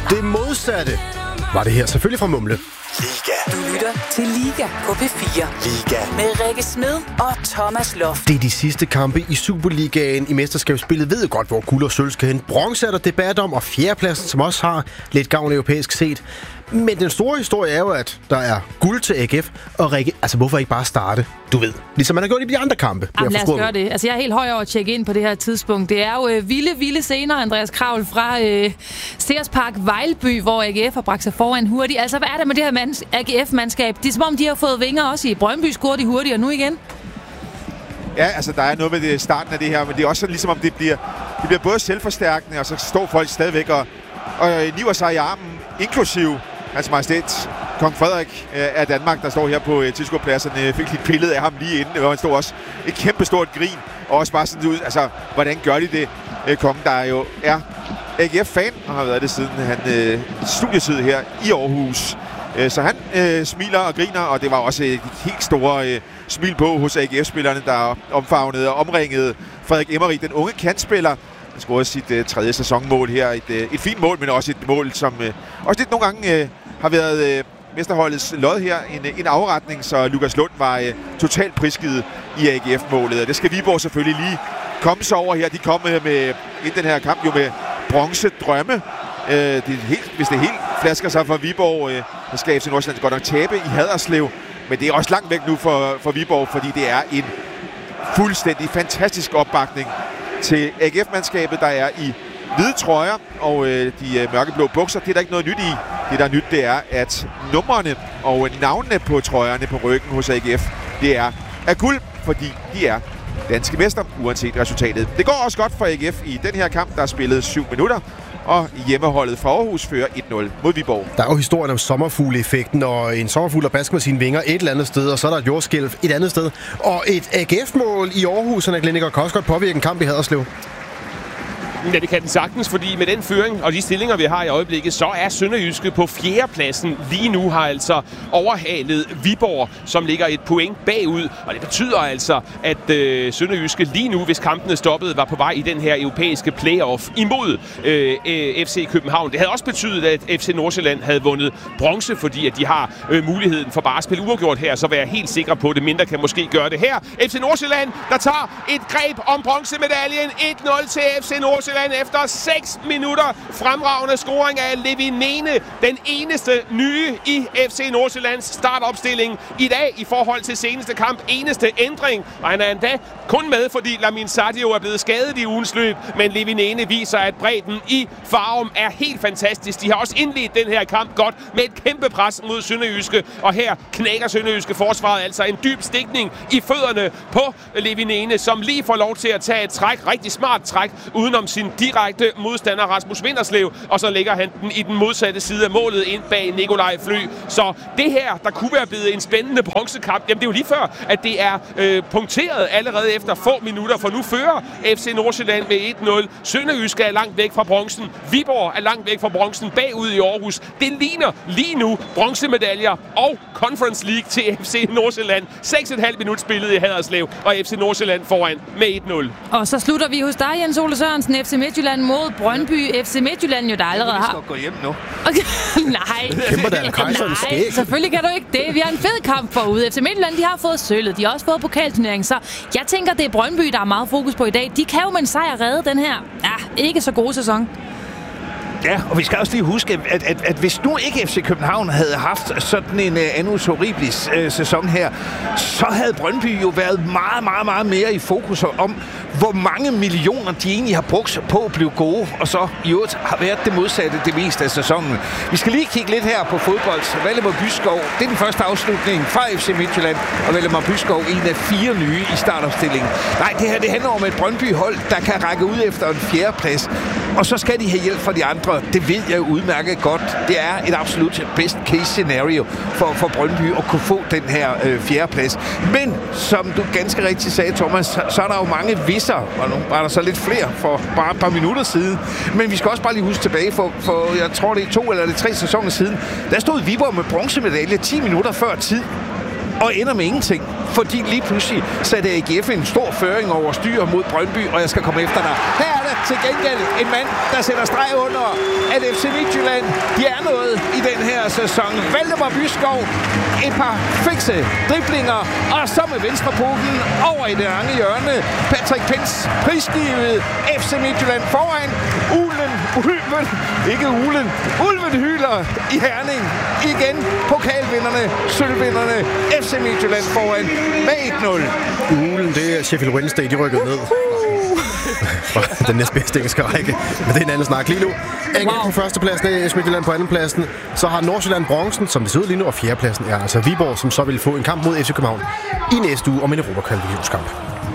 Det modsatte var det her, selvfølgelig fra Mumle. Liga. Du lytter til Liga på P4. Liga. Med Rikke Smed og Thomas Loft. Det er de sidste kampe i Superligaen. I mesterskabsspillet ved godt, hvor guld og sølv skal hen. Bronze er der debat om, og fjerdepladsen, som også har lidt gavn europæisk set. Men den store historie er jo, at der er guld til AGF. Og Rikke, altså hvorfor ikke bare starte, du ved, ligesom man har gjort i de andre kampe? Jamen, lad os gøre det. Altså, jeg er helt høj over at tjekke ind på det her tidspunkt. Det er jo vilde scener, Andreas Kravl, fra Sears Park Vejlby, hvor AGF har bragt sig foran hurtigt. Altså, hvad er det med det her AGF-mandskab? Det er som om, de har fået vinger også i Brøndby, scoret de hurtigt, og nu igen. Ja, altså der er noget med det starten af det her, men det er også ligesom om det bliver både selvforstærkende, og så står folk stadigvæk og niver sig i armen, inklusive Hans Majestæt Kong Frederik af Danmark, der står her på tilskuerpladserne. Fik lidt billede af ham lige inden, hvor han stod også et kæmpestort grin, og også bare sådan ud, altså hvordan gør de det? Kongen, der jo er AGF-fan, og har været det siden han studietid her i Aarhus. Så han smiler og griner, og det var også et helt store smil på hos AGF-spillerne, der omfavnede og omringede Frederik Emmerich, den unge kantspiller. Han scorede sit tredje sæsonmål her. Et fint mål, men også et mål, som også lidt nogle gange har været mesterholdets lod her. En afretning, så Lukas Lund var totalt prisgivet i AGF-målet. Og det skal Viborg selvfølgelig lige komme sig over her. De kom med i den her kamp jo med bronzedrømme. Hvis det helt flasker sig for Viborg, så skal FC Nordsjælland godt nok tabe i Haderslev. Men det er også langt væk nu for Viborg, fordi det er en fuldstændig fantastisk opbakning til AGF-mandskabet, der er i hvide trøjer og de mørkeblå bukser. Det er der ikke noget nyt i. Det, der er nyt, det er, at numrene og navnene på trøjerne på ryggen hos AGF, det er af guld, fordi de er danske mester, uanset resultatet. Det går også godt for AGF i den her kamp, der er spillet 7 minutter, og hjemmeholdet fra Aarhus fører 1-0 mod Viborg. Der er jo historien om sommerfugle-effekten, og en sommerfugl, der basker med sine vinger et eller andet sted, og så er der et jordskælv et andet sted. Og et AGF-mål i Aarhus, han er Gleniker, kan også godt påvirke en kamp i Haderslev. Ja, det kan den sagtens, fordi med den føring og de stillinger, vi har i øjeblikket, så er SønderjyskE på fjerdepladsen lige nu, har altså overhalet Viborg, som ligger et point bagud. Og det betyder altså, at SønderjyskE lige nu, hvis kampene stoppede, var på vej i den her europæiske playoff imod FC København. Det havde også betydet, at FC Nordsjælland havde vundet bronze, fordi at de har muligheden for bare at spille uafgjort her, så være helt sikre på det. Mindre kan måske gøre det her. FC Nordsjælland, der tager et greb om bronzemedaljen. 1-0 til FC Nordsjælland efter 6 minutter. Fremragende scoring af Levi Nene, den eneste nye i FC Nordsjællands startopstilling i dag i forhold til seneste kamp. Eneste ændring, og han er endda kun med, fordi Lamin Sadio er blevet skadet i ugens løb, men Levi Nene viser, at bredden i Farum er helt fantastisk. De har også indledt den her kamp godt med et kæmpe pres mod SønderjyskE, og her knækker SønderjyskE forsvaret altså en dyb stikning i fødderne på Levi Nene, som lige får lov til at tage et træk, rigtig smart træk, udenom sin direkte modstander Rasmus Vinderslev, og så lægger han den i den modsatte side af målet ind bag Nikolaj Fly. Så det her, der kunne være blevet en spændende bronzekamp, jamen det er jo lige før, at det er punkteret allerede efter få minutter, for nu fører FC Nordsjælland med 1-0. SønderjyskE er langt væk fra bronzen. Viborg er langt væk fra bronzen bagud i Aarhus. Det ligner lige nu bronzemedaljer og Conference League til FC Nordsjælland. 6,5 minutter spillet i Haderslev, og FC Nordsjælland foran med 1-0. Og så slutter vi hos dig, Jens Ole Sørensen. FC Midtjylland mod Brøndby. FC Midtjylland jo, der allerede har... Vi skal gå hjem nu. Okay. Nej. Kæmper der Kejserens skæg? Selvfølgelig kan du ikke det. Vi har en fed kamp forude. FC Midtjylland, de har fået sølvet. De har også fået pokalturnering, så jeg tænker, det er Brøndby, der er meget fokus på i dag. De kan jo med en sejr redde den her, ikke så gode sæson. Ja, og vi skal også lige huske, at hvis nu ikke FC København havde haft sådan en annus horribilis sæson her, så havde Brøndby jo været meget mere i fokus om, hvor mange millioner de egentlig har brugt på at blive gode, og så i øvrigt har været det modsatte det meste af sæsonen. Vi skal lige kigge lidt her på fodbold. Valdemar Byskov, det er den første afslutning fra FC Midtjylland, og Valdemar Byskov en af 4 nye i startopstillingen. Nej, det her det handler om et Brøndby-hold, der kan række ud efter en 4. plads, og så skal de have hjælp fra de andre. Det ved jeg udmærket godt. Det er et absolut best case scenario for Brøndby at kunne få den her 4. plads. Men som du ganske rigtigt sagde, Thomas, så er der jo mange visser, og nu var der så lidt flere for bare et par minutter siden. Men vi skal også bare lige huske tilbage, for jeg tror det er 2 eller 3 sæsoner siden, der stod Viborg med bronzemedalje 10 minutter før tid. Og ender med ingenting, fordi lige pludselig satte AGF en stor føring over styr mod Brøndby, og jeg skal komme efter dig. Her er der til gengæld en mand, der sætter streg under, at FC Midtjylland, de er noget i den her sæson. Valdemar Byskov, et par fikse driblinger, og så med venstre poten over i det lange hjørne. Patrick Pence, prisgivet FC Midtjylland foran. Ulven hyler i Herning. Igen pokalvinderne, sølvvinderne, FC Midtjylland foran med 1-0. Ulen, det er Sheffield Wednesday, de rykkede ned. Den næstbedste engelske række. Men det er en anden snak lige nu. AGF på førstepladsen, FC Midtjylland på andenpladsen. Så har Nordsjælland bronzen, som det ser ud lige nu, og fjerdepladsen er altså Viborg, som så vil få en kamp mod FC København i næste uge om en Europa-kvalifikationskamp.